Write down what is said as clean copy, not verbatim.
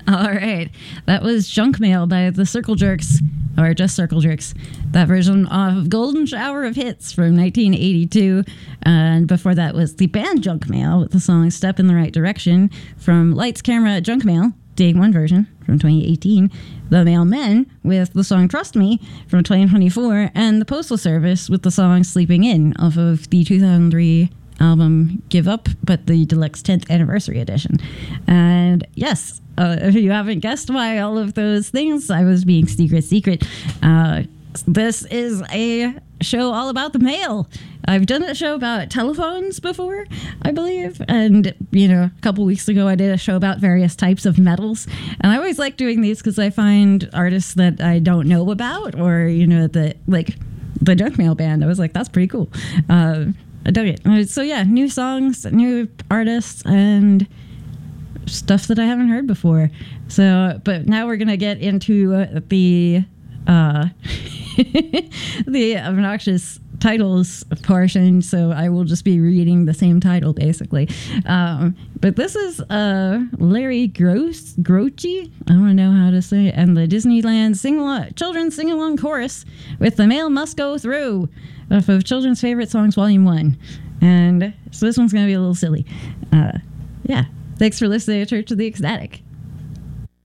All right. That was Junk Mail by the Circle Jerks, or just Circle Jerks. That version of Golden Shower of Hits from 1982. And before that was the band Junk Mail with the song Step in the Right Direction from Lights, Camera, Junk Mail, Day 1 version from 2018. The Mailmen with the song Trust Me from 2024. And the Postal Service with the song Sleeping In off of the 2003 album Give Up, but the deluxe 10th anniversary edition. And yes, if you haven't guessed why all of those things, I was being secret. This is a show all about the mail. I've done a show about telephones before, I believe. And, a couple weeks ago, I did a show about various types of metals. And I always like doing these because I find artists that I don't know about, or, the Junk Mail band. I was like, that's pretty cool. I dug it. So yeah, new songs, new artists, and stuff that I haven't heard before. So, but now we're gonna get into the the obnoxious titles portion. So I will just be reading the same title basically. But this is Larry Groce. I don't know how to say it. And the Disneyland children's sing-along chorus with The Mail Must Go Through, off of Children's Favorite Songs Volume 1. And so this one's going to be a little silly. Yeah. Thanks for listening to Church of the Ecstatic.